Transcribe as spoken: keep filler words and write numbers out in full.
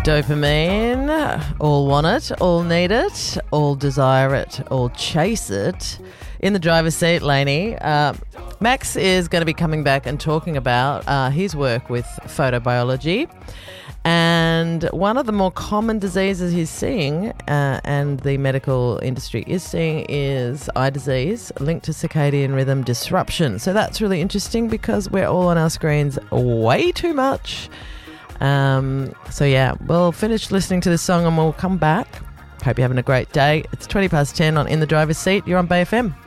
Dopamine, all want it, all need it, all desire it, all chase it. In the driver's seat, Lainey, uh, Max is going to be coming back and talking about uh, his work with photobiology. And one of the more common diseases he's seeing uh, and the medical industry is seeing is eye disease linked to circadian rhythm disruption. So that's really interesting because we're all on our screens way too much. Um, so yeah, we'll finish listening to this song and we'll come back. Hope you're having a great day. It's twenty past ten on In the Driver's Seat. You're on Bay F M.